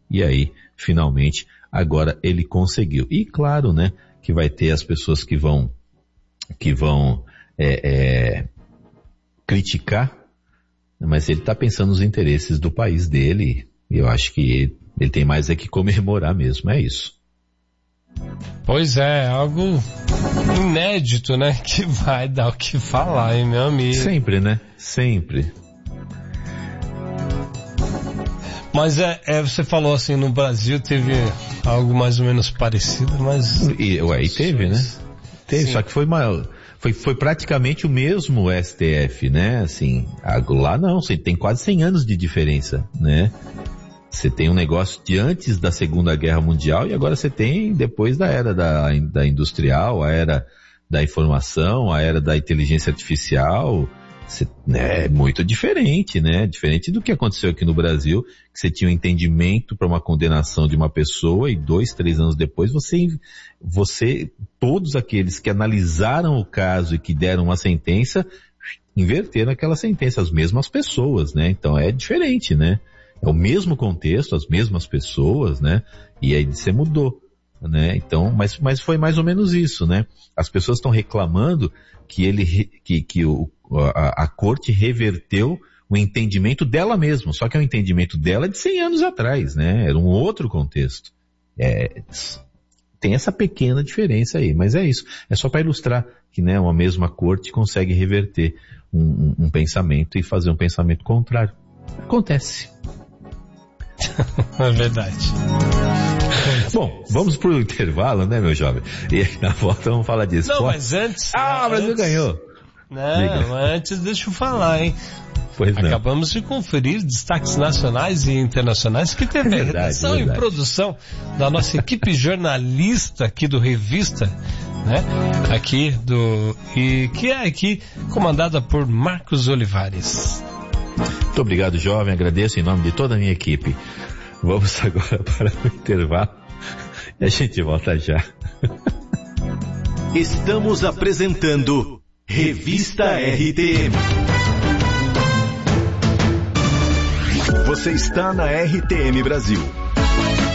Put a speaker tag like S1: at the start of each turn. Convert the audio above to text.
S1: E aí, finalmente, agora ele conseguiu. E claro, né, que vai ter as pessoas que vão criticar, mas ele está pensando nos interesses do país dele, e eu acho que ele tem mais que comemorar mesmo, é isso.
S2: Pois é, algo inédito, né, que vai dar o que falar, hein, meu amigo?
S1: Sempre, né? Sempre.
S2: Mas você falou assim, no Brasil teve algo mais ou menos parecido, mas...
S1: E teve, né? Teve,
S2: sim.
S1: Só que foi praticamente o mesmo STF, né? Assim, lá não, você tem quase 100 anos de diferença, né? Você tem um negócio de antes da Segunda Guerra Mundial e agora você tem depois da era da industrial, a era da informação, a era da inteligência artificial. É muito diferente, né? Diferente do que aconteceu aqui no Brasil, que você tinha um entendimento para uma condenação de uma pessoa e 2, 3 anos depois você, todos aqueles que analisaram o caso e que deram uma sentença, inverteram aquela sentença, as mesmas pessoas, né? Então é diferente, né? É o mesmo contexto, as mesmas pessoas, né? E aí você mudou, né? Então, mas foi mais ou menos isso, né? As pessoas estão reclamando que a corte reverteu o entendimento dela mesma, só que é o entendimento dela de 100 anos atrás, né? Era um outro contexto. Tem essa pequena diferença aí, mas é isso. É só para ilustrar que, né, uma mesma corte consegue reverter um pensamento e fazer um pensamento contrário. Acontece.
S2: É verdade.
S1: Bom, vamos pro intervalo, né, meu jovem? E aí, na volta vamos falar disso.
S2: Não, mas antes...
S1: o Brasil ganhou.
S2: Não, antes deixa eu falar, hein?
S1: Pois não.
S2: Acabamos de conferir destaques nacionais e internacionais que teve a redação e produção da nossa equipe jornalista aqui do Revista, né? Que é aqui comandada por Marcos Olivares.
S1: Muito obrigado, jovem, agradeço em nome de toda a minha equipe. Vamos agora para o intervalo e a gente volta já.
S3: Estamos apresentando Revista RTM. Você está na RTM Brasil,